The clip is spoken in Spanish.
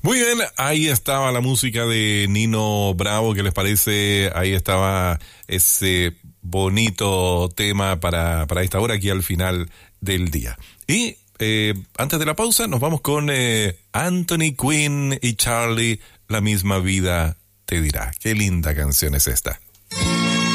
Muy bien, ahí estaba la música de Nino Bravo, ¿qué les parece? Ahí estaba ese bonito tema para esta hora aquí al final del día. Y antes de la pausa nos vamos con Anthony Quinn y Charlie, La misma vida te dirá. Qué linda canción es esta.